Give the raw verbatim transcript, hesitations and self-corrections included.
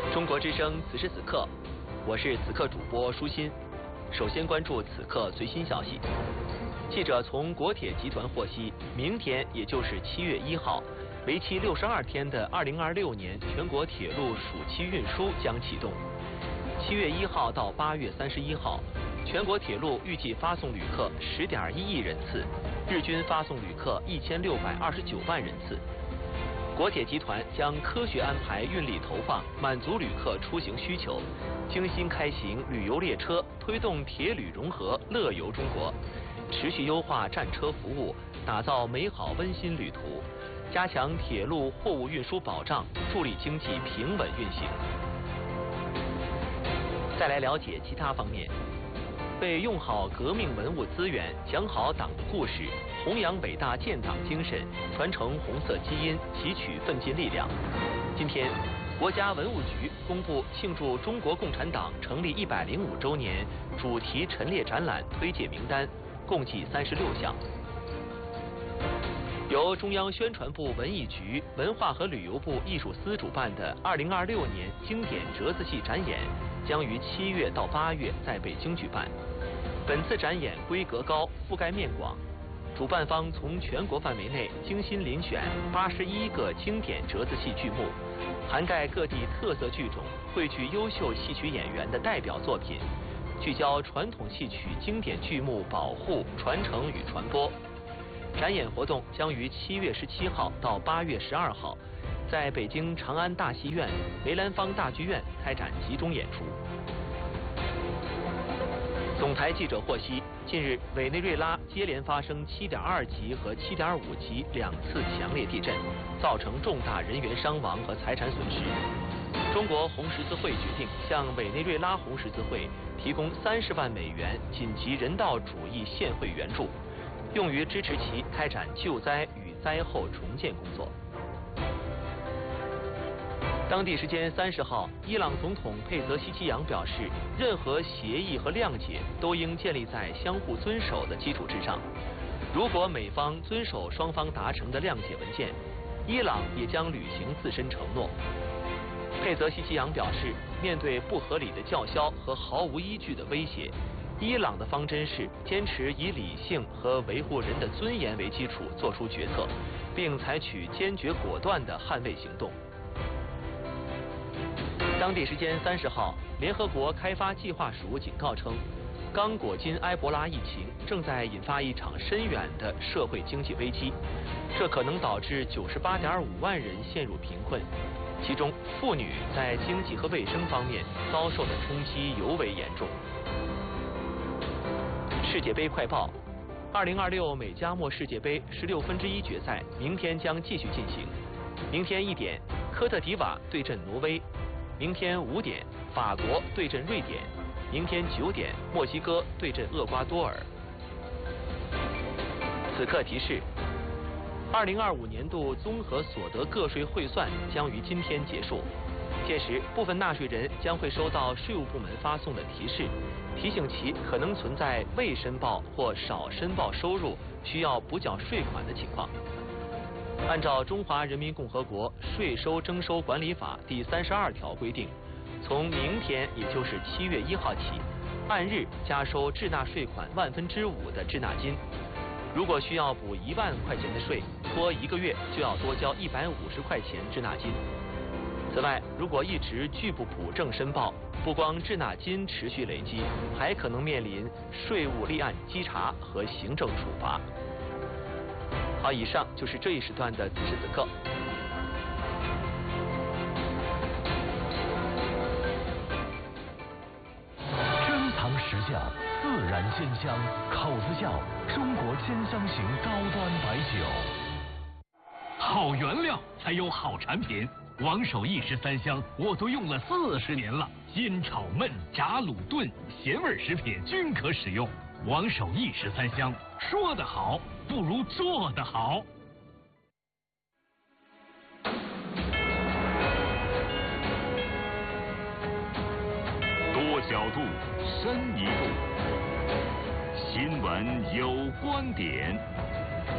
中国之声此时此刻，我是此刻主播舒心。首先关注此刻最新消息。记者从国铁集团获悉，明天也就是七月一号，为期六十二天的二零二六年全国铁路暑期运输将启动。七月一号到八月三十一号，全国铁路预计发送旅客十点一亿人次，日均发送旅客一千六百二十九万人次。国铁集团将科学安排运力投放，满足旅客出行需求，精心开行旅游列车，推动铁旅融合，乐游中国，持续优化站车服务，打造美好温馨旅途，加强铁路货物运输保障，助力经济平稳运行。再来了解其他方面。为用好革命文物资源，讲好党的故事，弘扬伟大建党精神，传承红色基因，汲取奋进力量。今天，国家文物局公布庆祝中国共产党成立一百零五周年主题陈列展览推介名单，共计三十六项。由中央宣传部文艺局、文化和旅游部艺术司主办的二零二六年经典折子戏展演，将于七月到八月在北京举办。本次展演规格高，覆盖面广，主办方从全国范围内精心遴选八十一个经典折子戏剧目，涵盖各地特色剧种，汇聚优秀戏曲演员的代表作品，聚焦传统戏曲经典剧目保护、传承与传播。展演活动将于七月十七号到八月十二号，在北京长安大戏院、梅兰芳大剧院开展集中演出。总台记者获悉，近日委内瑞拉接连发生七点二级和七点五级两次强烈地震，造成重大人员伤亡和财产损失。中国红十字会决定向委内瑞拉红十字会提供三十万美元紧急人道主义现汇援助，用于支持其开展救灾与灾后重建工作。当地时间三十号，伊朗总统佩泽西奇扬表示，任何协议和谅解都应建立在相互遵守的基础之上。如果美方遵守双方达成的谅解文件，伊朗也将履行自身承诺。佩泽西奇扬表示，面对不合理的叫嚣和毫无依据的威胁，伊朗的方针是坚持以理性和维护人的尊严为基础做出决策，并采取坚决果断的捍卫行动。当地时间三十号，联合国开发计划署警告称，刚果金埃博拉疫情正在引发一场深远的社会经济危机，这可能导致九十八点五万人陷入贫困，其中妇女在经济和卫生方面遭受的冲击尤为严重。世界杯快报：二零二六美加墨世界杯十六分之一决赛明天将继续进行。明天一点，科特迪瓦对阵挪威。明天五点，法国对阵瑞典；明天九点，墨西哥对阵厄瓜多尔。此刻提示：二零二五年度综合所得个税汇算将于今天结束。届时，部分纳税人将会收到税务部门发送的提示，提醒其可能存在未申报或少申报收入需要补缴税款的情况。按照《中华人民共和国税收征收管理法》第三十二条规定，从明天也就是七月一号起，按日加收滞纳税款万分之五的滞纳金。如果需要补一万块钱的税，拖一个月就要多交一百五十块钱滞纳金。此外，如果一直拒不补正申报，不光滞纳金持续累积，还可能面临税务立案稽查和行政处罚。好，以上就是这一时段的此时此刻。 珍藏实窖，自然鲜香，口子窖中国鲜香型高端白酒。 好原料才有好产品。王守义十三香我都用了四十年了，煎炒焖炸卤炖咸味食品均可使用。王守义十三香，说得好不如做得好。 多角度，深一步，新闻有观点。